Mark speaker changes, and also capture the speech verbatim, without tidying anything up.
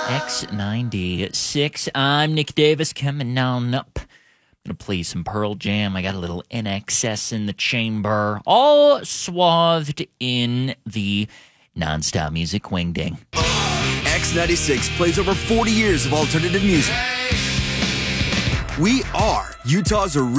Speaker 1: X ninety-six. I'm Nick Davis coming on up. I'm going to play some Pearl Jam. I got a little N X S in the chamber, all swathed in the nonstop music wingding.
Speaker 2: X ninety-six plays over forty years of alternative music. We are Utah's original.